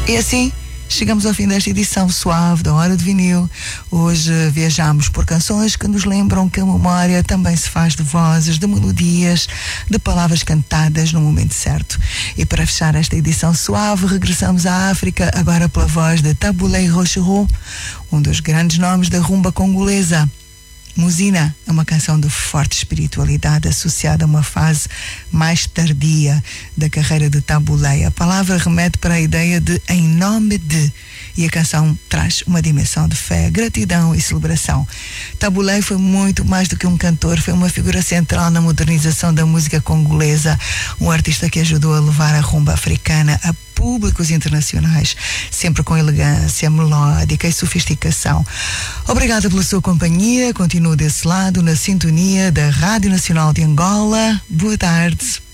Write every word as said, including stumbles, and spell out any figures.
E assim chegamos ao fim desta edição suave da Hora de Vinil. Hoje viajamos por canções que nos lembram que a memória também se faz de vozes, de melodias, de palavras cantadas no momento certo. E para fechar esta edição suave, regressamos à África, agora pela voz de Tabu Ley Rochereau, um dos grandes nomes da rumba congolesa. Musina é uma canção de forte espiritualidade associada a uma fase mais tardia da carreira de Tabu Ley. A palavra remete para a ideia de em nome de, e a canção traz uma dimensão de fé, gratidão e celebração. Tabu Ley foi muito mais do que um cantor, foi uma figura central na modernização da música congolesa, um artista que ajudou a levar a rumba africana a públicos internacionais, sempre com elegância melódica e sofisticação. Obrigada pela sua companhia, continuo desse lado na sintonia da Rádio Nacional de Angola. Boa tarde.